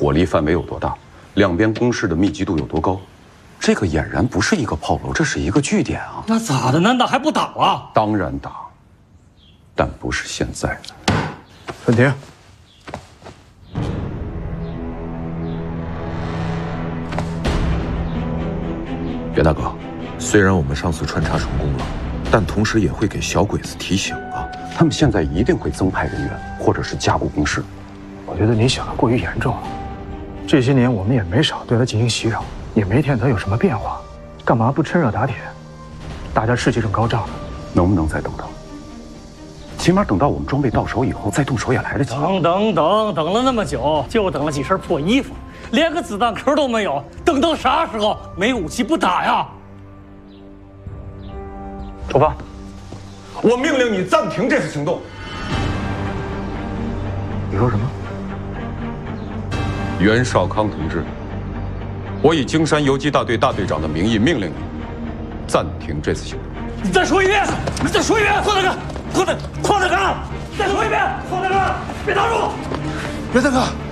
火力范围有多大，两边攻势的密集度有多高，这个俨然不是一个炮楼，这是一个据点啊！ 那咋的？难道还不打啊？ 当然打，但不是现在。 暂停。 袁大哥， 虽然我们上次穿插成功了，但同时也会给小鬼子提醒啊。 他们现在一定会增派人员，或者是加固工事。 我觉得你想的过于严重了。这些年我们也没少对他进行袭扰，也没见他有什么变化，干嘛不趁热打铁？大家士气正高涨呢。 能不能再等等？起码等到我们装备到手以后再动手也来得及。 等了那么久，就等了几身破衣服，连个子弹壳都没有，等啥时候？没武器不打呀！ 出发！ 我命令你暂停这次行动。 你说什么？ 袁绍康同志，我以京山游击大队大队长的名义命令你暂停这次行动。 你再说一遍！你再说一遍！邝大哥，邝大哥，再说一遍！邝大哥，别打住！ 袁大哥。